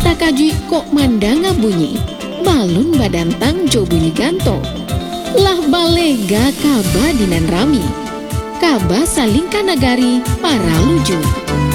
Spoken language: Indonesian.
takaji kok mandanga bunyi, balun badantang jo bunyi ganto. Lah balega kaba dinan rami, kaba saling kanagari para luju.